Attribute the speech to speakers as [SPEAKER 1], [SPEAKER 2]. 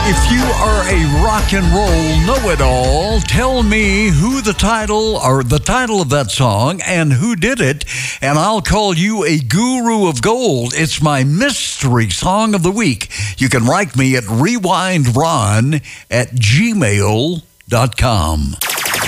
[SPEAKER 1] If you are a rock and roll know-it-all, tell me who the title of that song and who did it, and I'll call you a guru of gold. It's my mystery song of the week. You can write me at rewindron@gmail.com.